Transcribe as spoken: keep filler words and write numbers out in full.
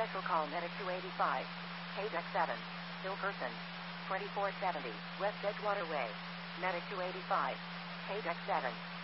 Special call medic two eighty-five. K D E C seven. Still person. twenty-four seventy. West Edgewater Way. Medic two eighty-five. K D E C seven.